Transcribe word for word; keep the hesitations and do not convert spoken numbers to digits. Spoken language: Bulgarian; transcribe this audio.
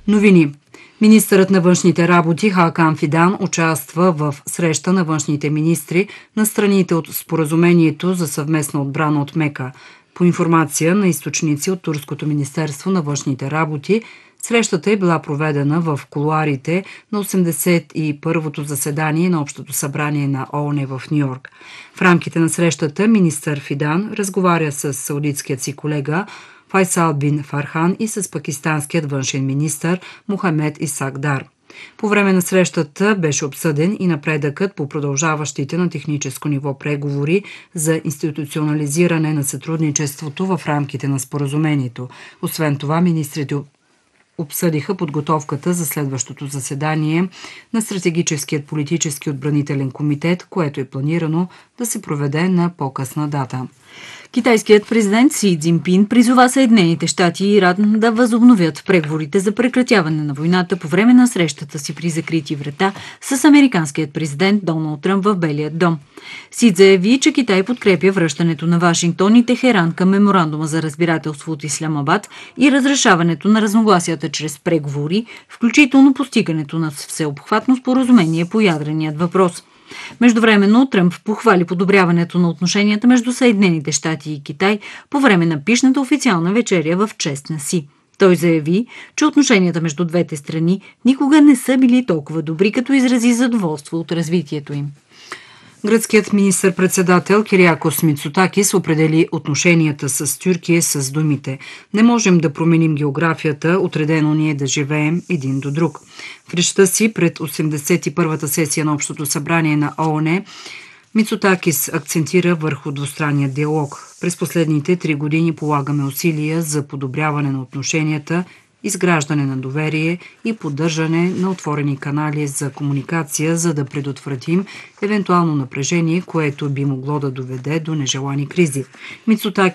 Новини. Министърът на външните работи Хакан Фидан участва в среща на външните министри на страните от споразумението за съвместна отбрана от Мека. По информация на източници от Турското министерство на външните работи, срещата е била проведена в кулоарите на осемдесет и първото заседание на Общото събрание на ООН в Ню-Йорк. В рамките на срещата министър Фидан разговаря с саудитският си колега Файсал бин Фархан и с пакистанският външен министър Мохамед Исак Дар. По време на срещата беше обсъден и напредъкът по продължаващите на техническо ниво преговори за институционализиране на сътрудничеството в рамките на споразумението. Освен това, министрите обсъдиха подготовката за следващото заседание на Стратегическият политически отбранителен комитет, което е планирано да се проведе на по-късна дата. Китайският президент Си Цзинпин призова Съединените щати и Иран да възобновят преговорите за прекратяване на войната по време на срещата си при закрити врата с американският президент Доналд Тръмп в Белия дом. Си заяви, че Китай подкрепя връщането на Вашингтон и Техеран към меморандума за разбирателство от Исламабад и разрешаването на разногласията чрез преговори, включително постигането на всеобхватно споразумение по ядреният въпрос. Междувременно Тръмп похвали подобряването на отношенията между Съединените щати и Китай по време на пищната официална вечеря в чест на Си. Той заяви, че отношенията между двете страни никога не са били толкова добри, като изрази задоволство от развитието им. Гръцкият министър-председател Кириакос Мицотакис определи отношенията с Тюркия с думите: "Не можем да променим географията, отредено ние да живеем един до друг." В речта си пред осемдесет и първата сесия на Общото събрание на ООН, Мицотакис акцентира върху двустранния диалог. През последните три години полагаме усилия за подобряване на отношенията, изграждане на доверие и поддържане на отворени канали за комуникация, за да предотвратим евентуално напрежение, което би могло да доведе до нежелани кризи. Мицотакис